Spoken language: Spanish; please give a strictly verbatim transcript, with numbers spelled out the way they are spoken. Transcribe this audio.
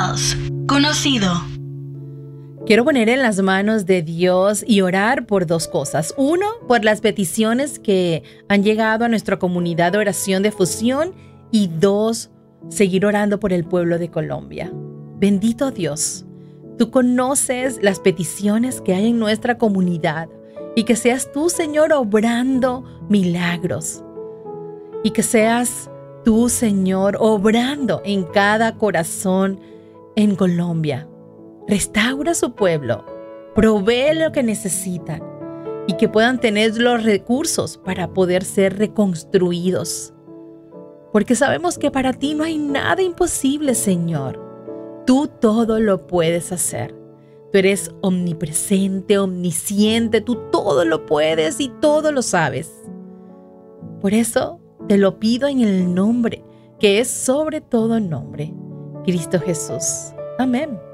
Health. Conocido. Quiero poner en las manos de Dios y orar por dos cosas. Uno, por las peticiones que han llegado a nuestra comunidad de oración de fusión. Y dos, seguir orando por el pueblo de Colombia. Bendito Dios, tú conoces las peticiones que hay en nuestra comunidad y que seas tú, Señor, obrando milagros. Y que seas tú, Señor, obrando en cada corazón en Colombia. Restaura su pueblo, provee lo que necesitan y que puedan tener los recursos para poder ser reconstruidos. Porque sabemos que para ti no hay nada imposible, Señor. Tú todo lo puedes hacer. Tú eres omnipresente, omnisciente, tú todo lo puedes y todo lo sabes. Por eso te lo pido en el nombre, que es sobre todo nombre, Cristo Jesús. Amén.